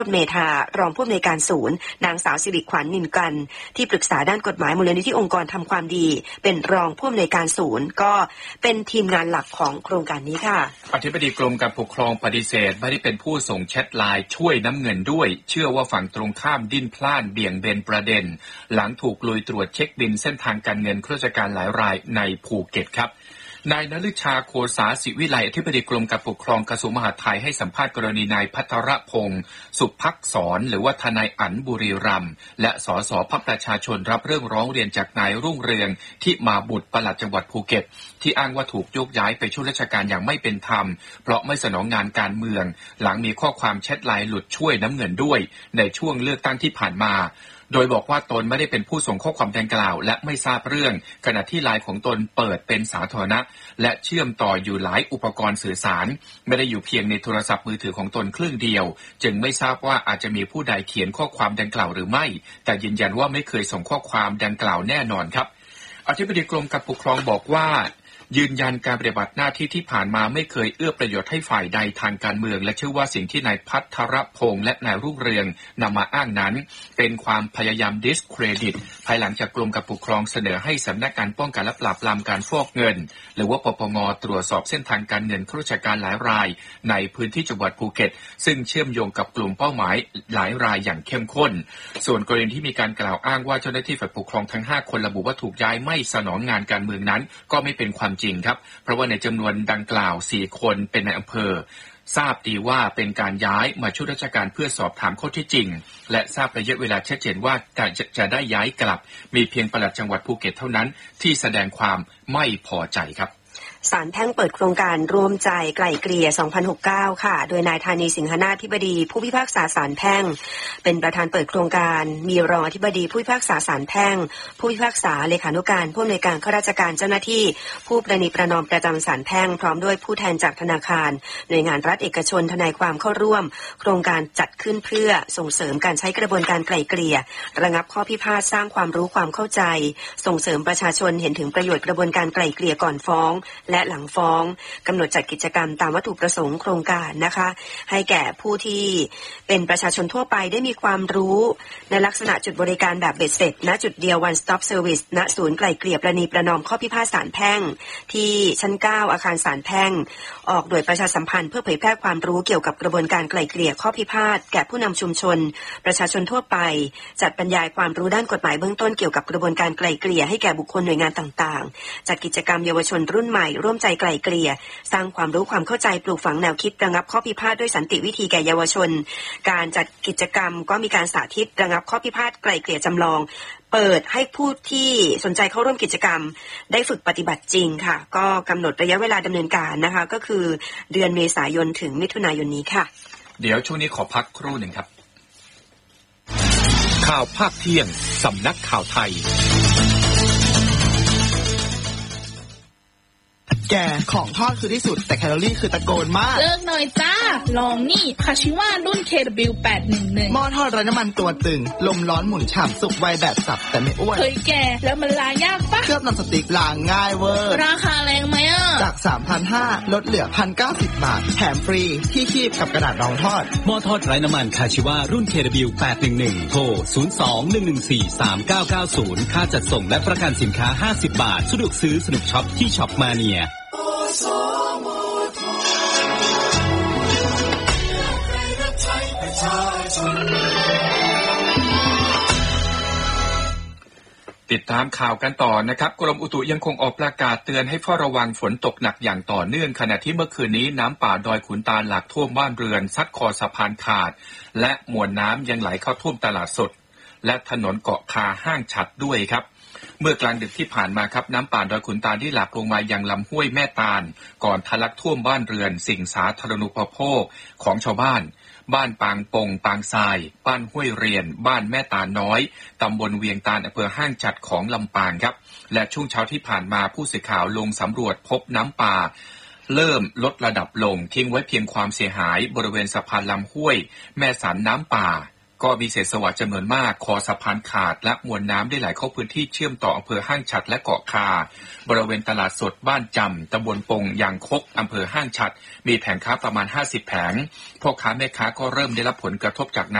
เมธารองผู้อำนวยการศูนย์นางสาวสิริขวัญนินกันที่ปรึกษาด้านกฎหมายมูลนิธิองค์กรทำความดีเป็นรองผู้อำนวยการศูนย์ก็เป็นทีมงานหลักของโครงการนี้ค่ะอธิบดีกรมการปกครองปฏิเสธไม่ได้เป็นผู้ส่งแชทไลน์ช่วยน้ำเงินด้วยเชื่อว่าฝั่งตรงข้ามดิ้นพล่านเบี่ยงเบนประเด็นหลังถูกลุยตรวจเช็คบินเส้นทางการเงินข้าราชการหลายรายในภูเก็ตครับนายณฤชาโคสาศิวิไลอธิบดีกรมการปกครองกระทรวงมหาดไทยให้สัมภาษณ์กรณีนายภัทรพงศ์สุภักษรหรือว่าทนายอั๋นบุรีรัมย์และสสพรรคประชาชนรับเรื่องร้องเรียนจากนายรุ่งเรืองที่มาบุตรปลัดจังหวัดภูเก็ตที่อ้างว่าถูกโยกย้ายไปช่วยราชการอย่างไม่เป็นธรรมเพราะไม่สนองงานการเมืองหลังมีข้อความแชทไลน์หลุดช่วยน้ำเงินด้วยในช่วงเลือกตั้งที่ผ่านมาโดยบอกว่าตนไม่ได้เป็นผู้ส่งข้อความดังกล่าวและไม่ทราบเรื่องขณะที่ไลน์ของตนเปิดเป็นสาธารณะและเชื่อมต่ออยู่หลายอุปกรณ์สื่อสารไม่ได้อยู่เพียงในโทรศัพท์มือถือของตนเครื่องเดียวจึงไม่ทราบว่าอาจจะมีผู้ใดเขียนข้อความดังกล่าวหรือไม่แต่ยืนยันว่าไม่เคยส่งข้อความดังกล่าวแน่นอนครับอธิบดีกรมการปกครองบอกว่ายืนยันการปฏิบัติหน้าที่ที่ผ่านมาไม่เคยเอื้อประโยชน์ให้ฝ่ายใดทางการเมืองและเชื่อว่าสิ่งที่นายภัทรพงษ์และนายรุ่งเรืองนำมาอ้างนั้นเป็นความพยายามดิสเครดิตภายหลังจากกรมการปกครองเสนอให้สำนักงานป้องกันและปราบปรามการฟอกเงินหรือว่าปปงตรวจสอบเส้นทางการเงินข้าราชการหลายรายในพื้นที่จังหวัดภูเก็ตซึ่งเชื่อมโยงกับกลุ่มเป้าหมายหลายรายอย่างเข้มข้นส่วนกรณีที่มีการกล่าวอ้างว่าเจ้าหน้าที่ฝ่ายปกครองทั้ง5คนระบุว่าถูกย้ายไม่สนองงานการเมืองนั้นก็ไม่เป็นความจริงครับเพราะว่าในจำนวนดังกล่าว4คนเป็นในอำเภอทราบดีว่าเป็นการย้ายมาช่วยราชการเพื่อสอบถามข้อเท็จจริงและทราบระยะเวลาชัดเจนว่าจะได้ย้ายกลับมีเพียงปลัดจังหวัดภูเก็ตเท่านั้นที่แสดงความไม่พอใจครับศาลแพ่งเปิดโครงการร่วมใจไกล่เกลี่ย 2069 ค่ะโดยนายธานีสิงหนาถธิบดีผู้พิพากษาศาลแพ่งเป็นประธานเปิดโครงการมีรองอธิบดีผู้พิพากษาศาลแพ่งผู้พิพากษาเลขานุการผู้อำนวยการข้าราชการเจ้าหน้าที่ผู้ประนีประนอมประจำศาลแพ่งพร้อมด้วยผู้แทนจากธนาคารหน่วยงานรัฐเอกชนทนายความเข้าร่วมโครงการจัดขึ้นเพื่อส่งเสริมการใช้กระบวนการไกล่เกลี่ยระงับข้อพิพาทสร้างความรู้ความเข้าใจส่งเสริมประชาชนเห็นถึงประโยชน์กระบวนการไกล่เกลี่ยก่อนฟ้องและหลังฟ้องกำหนดจัดกิจกรรมตามวัตถุประสงค์โครงการนะคะให้แก่ผู้ที่เป็นประชาชนทั่วไปได้มีความรู้ในลักษณะจุดบริการแบบเบ็ดเสร็จณจุดเดียว One Stop Service ณศูนย์ไกล่เกลี่ยประนีประนอมข้อพิพาทศาลแพ่งที่ชั้น 9 อาคารศาลแพ่งออกโดยประชาสัมพันธ์เพื่อเผยแพร่ความรู้เกี่ยวกับกระบวนการไกล่เกลี่ยข้อพิพาทแก่ผู้นำชุมชนประชาชนทั่วไปจัดบรรยายความรู้ด้านกฎหมายเบื้องต้นเกี่ยวกับกระบวนการไกล่เกลี่ยให้แก่บุคคลหน่วยงานต่างๆจัดกิจกรรมเยาวชนรุ่นใหม่ร่วมใจไกล่เกลี่ยสร้างความรู้ความเข้าใจปลูกฝังแนวคิดระงับข้อพิพาทด้วยสันติวิธีแก่เยาวชนการจัดกิจกรรมก็มีการสาธิตระงับข้อพิพาทไกล่เกลี่ยจำลองเปิดให้ผู้ที่สนใจเข้าร่วมกิจกรรมได้ฝึกปฏิบัติจริงค่ะก็กำหนดระยะเวลาดำเนินการนะคะก็คือเดือนเมษายนถึงมิถุนายนนี้ค่ะเดี๋ยวช่วงนี้ขอพักครู่หนึ่งครับข่าวภาคเที่ยงสำนักข่าวไทยแกของทอดคือที่สุดแต่แคลอรี่คือตะโกนมากเลิกหน่อยจ้าลองนี่คาชิว่ารุ่น KW811 หม้อทอดไร้น้ำมันตัวตึงลมร้อนหมุนฉ่ำสุกไวแบบสับแต่ไม่อ้วนเฮ้ยแกแล้วมันล้างยากปะเคลือบน้ำสติ๊กล้างง่ายเวอร์ราคาแรงไหมอ่ะจาก 3,500 ลดเหลือ 1,090 บาทแถมฟรีที่คีบกับกระดาษรองทอดหม้อทอดไร้น้ำมันคาชิว่ารุ่น KW811 โทร 02-114-3990 ค่าจัดส่งและประกันสินค้า50 บาทสะดวกซื้อสนุกช็อปที่ช็อปมาเนียติดตามข่าวกันต่อนะครับกรมอุตุยังคงออกประกาศเตือนให้เฝ้าระวังฝนตกหนักอย่างต่อเนื่องขณะที่เมื่อคืนนี้น้ำป่าดอยขุนตาลหลากท่วมบ้านเรือนซัดคอสะพานขาดและมวลน้ำยังไหลเข้าท่วมตลาดสดและถนนเกาะคาห้างฉัดด้วยครับเมื่อกลางดึกที่ผ่านมาครับน้ำป่าดอยขุนตาลที่หลากลงมายังลำห้วยแม่ตาลก่อนทะลักท่วมบ้านเรือนสิ่งสาธารณูปโภคของชาวบ้านบ้านปางปงปางทรายบ้านห้วยเรียนบ้านแม่ตาลน้อยตำบลเวียงตาลอำเภอห้างฉัดของลำปางครับและช่วงเช้าที่ผ่านมาผู้สื่อข่าวลงสำรวจพบน้ำป่าเริ่มลดระดับลงทิ้งไว้เพียงความเสียหายบริเวณสะพานลำห้วยแม่สันน้ำป่าก็มีเศษสวัสดิ์จำนวนมากคอสะพานขาดและมวลน้ำได้ไหลเข้าพื้นที่เชื่อมต่ออำเภอห้างฉัตรและเกาะคาบริเวณตลาดสดบ้านจำตำบลปงยางคกอำเภอห้างฉัตรมีแผงค้าประมาณ50แผงพ่อค้าแม่ค้าก็เริ่มได้รับผลกระทบจากน้ำ